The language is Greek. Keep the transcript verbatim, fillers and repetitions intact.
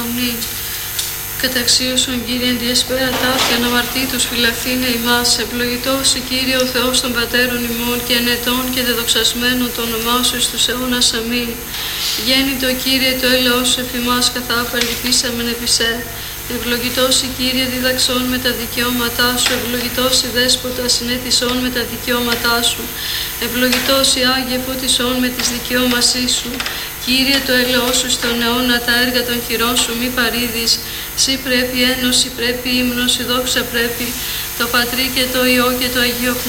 αμνή. Καταξίωσον Κύριε εν διεσπέρα ταύτη αναμαρτήτους φυλαχθήνε ημάς, ευλογητός η Κύριε ο Θεός των Πατέρων ημών και ενετών και δεδοξασμένων το όνομά σου εις τους αιώνας αμήν. Γέννητο Κύριε το έλεος σου εφ' ημάς καθά παρελθήσαμεν επισέ. Ευλογητός η Κύριε δίδαξον με τα δικαιώματά σου, ευλογητός η Δέσποτα συνέτησον με τα δικαιώματά σου, ευλογητός η Άγιε φωτισόν με τις δικαιώμασή σου. Κύριε το έλεος σου στον αιώνα τα έργα των χειρών σου μη παρήδεις, σύ πρέπει ένωση, πρέπει ύμνος, η δόξα πρέπει, το Πατρί και το Υιό και το Αγίο